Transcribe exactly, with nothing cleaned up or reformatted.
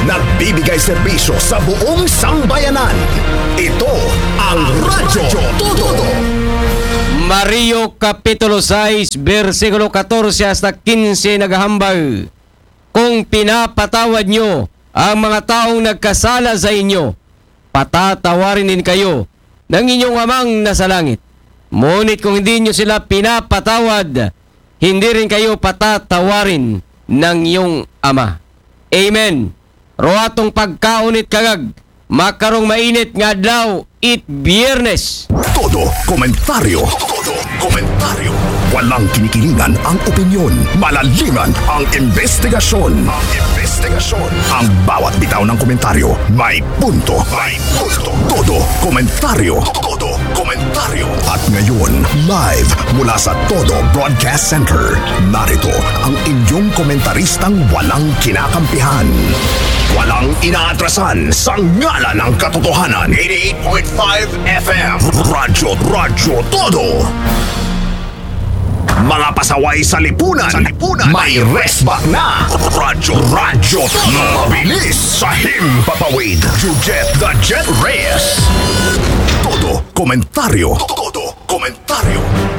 nagbibigay serbisyo sa buong sambayanan. Ito ang Radyo Todo. Mario Kapitulo sais, versikulo fourteen hasta fifteen naghahambal. Kung pinapatawad nyo ang mga taong nagkasala sa inyo, patatawarin din kayo ng inyong amang nasa langit. Ngunit kung hindi nyo sila pinapatawad, hindi rin kayo patatawarin ng iyong ama. Amen. Roatong pagkaunit kagag, makarong mainit nga adlaw, it biyernes. Todo komentaryo. Todo komentaryo. Walang kinikilingan ang opinyon. Malaliman ang investigasyon. Ang investigasyon. Ang bawat bitaw ng komentaryo may punto. May punto. Todo komentaryo. Todo komentaryo. At ngayon, live mula sa Todo Broadcast Center, narito ang inyong komentaristang walang kinakampihan, walang inaatrasan, sa ngalan ng katotohanan. eighty-eight point five F M Radyo Radyo Todo. Mga pasaway sa lipunan, sa lipunan. May resback na. Radyo Radyo Mabilis sa himpapawid. Jujet the Jet Reyes. Todo komentaryo. Todo komentaryo.